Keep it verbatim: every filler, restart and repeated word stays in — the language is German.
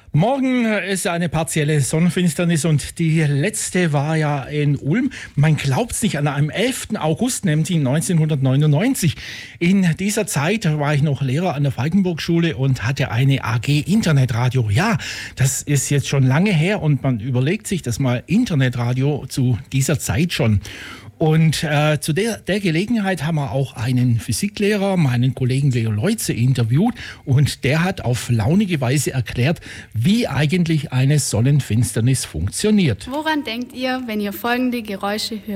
Morgen ist eine partielle Sonnenfinsternis und die letzte war ja in Ulm. Man glaubt es nicht, an einem elften August, nämlich neunzehnhundertneunundneunzig. In dieser Zeit war ich noch Lehrer an der Falkenburg-Schule und hatte eine A G Internetradio. Ja, das ist jetzt schon lange her und man überlegt sich das mal, Internetradio zu dieser Zeit schon. Und äh, zu der, der Gelegenheit haben wir auch einen Physiklehrer, meinen Kollegen Leo Leutze, interviewt. Und der hat auf launige Weise erklärt, wie eigentlich eine Sonnenfinsternis funktioniert. Woran denkt ihr, wenn ihr folgende Geräusche hört?